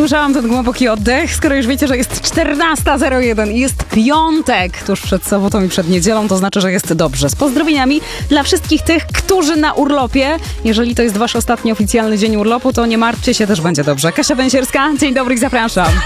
usłyszałam ten głęboki oddech, skoro już wiecie, że jest 14:01 i jest piątek tuż przed sobotą i przed niedzielą, to znaczy, że jest dobrze. Z pozdrowieniami dla wszystkich tych, którzy na urlopie. Jeżeli to jest wasz ostatni oficjalny dzień urlopu, to nie martwcie się, też będzie dobrze. Kasia Węsierska, dzień dobry i zapraszam.